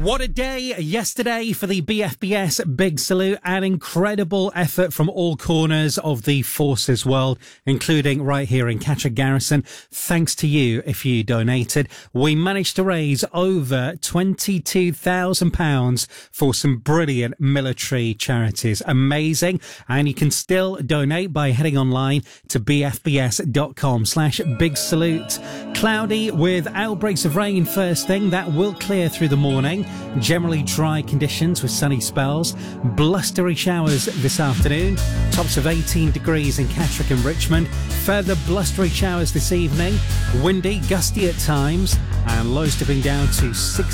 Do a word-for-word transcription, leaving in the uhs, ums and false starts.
What a day yesterday for the B F B S. Big salute and incredible effort from all corners of the Forces world, including right here in Catching Garrison. Thanks to you if you donated. We managed to raise over twenty-two thousand pounds for some brilliant military charities. Amazing. And you can still donate by heading online to bfbs.com slash big salute. Cloudy with outbreaks of rain first thing. That will clear through the morning. Generally dry conditions with sunny spells. Blustery showers this afternoon. Tops of eighteen degrees in Catterick and Richmond. Further blustery showers this evening. Windy, gusty at times. And lows dipping down to six.